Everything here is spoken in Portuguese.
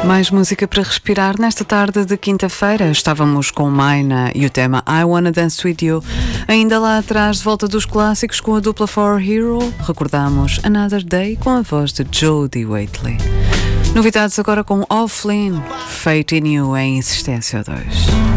Mais música para respirar nesta tarde de quinta-feira. Estávamos com Maina e o tema I Wanna Dance With You. Ainda lá atrás, de volta dos clássicos com a dupla For Hero, recordamos Another Day com a voz de Jodie Watley. Novidades agora com Offline, Fate in You em Insistência 2.